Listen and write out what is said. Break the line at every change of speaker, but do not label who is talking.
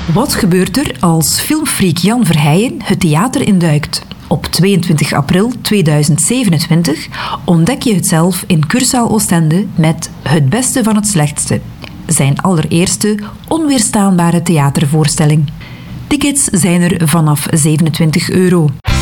Wat gebeurt er als filmfreak Jan Verheijen het theater induikt? Op 22 april 2027 ontdek je het zelf in Cursaal Oostende met Het Beste van het Slechtste. Zijn allereerste onweerstaanbare theatervoorstelling. Tickets zijn er vanaf €27.